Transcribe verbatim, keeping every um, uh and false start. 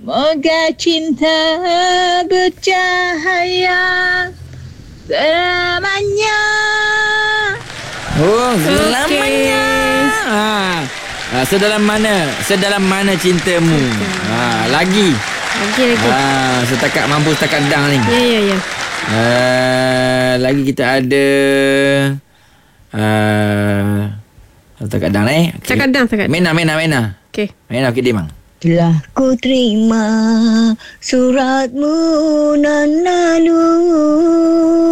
Moga cinta bercahaya selamanya. Oh, selamanya. Okey. Ha. Ha, sedalam mana? Sedalam mana cintamu? Ha, lagi. Lagi lagi. Ha, setakat mampu setakat dang ni. Ya ya ya. Uh, lagi kita ada uh, setakat dang eh. Okay. Setakat dang, setakat. Mena, Mena, Mena. Okey. Mena, okey, Dimang. Telah ku terima suratmu nan lalu.